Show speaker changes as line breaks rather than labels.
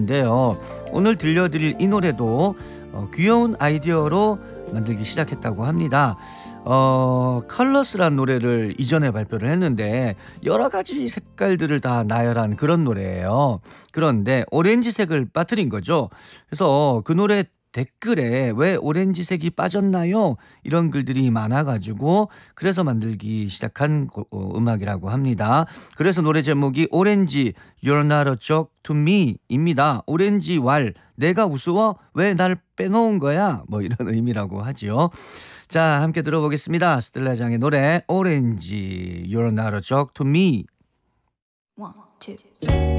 있는데요. 오늘 들려드릴 이 노래도 귀여운 아이디어로 만들기 시작했다고 합니다. 컬러스란 노래를 이전에 발표를 했는데 여러 가지 색깔들을 다 나열한 그런 노래예요. 그런데 오렌지색을 빠뜨린 거죠. 그래서 그 노래 댓글에 왜 오렌지색이 빠졌나요? 이런 글들이 많아가지고 그래서 만들기 시작한 음악이라고 합니다. 그래서 노래 제목이 오렌지 You're not a joke to me 입니다. 오렌지 왈 내가 우스워? 왜 날 빼놓은 거야? 뭐 이런 의미라고 하지요. 자, 함께 들어보겠습니다. 스텔라장의 노래 오렌지 You're not a joke to me.
One, two.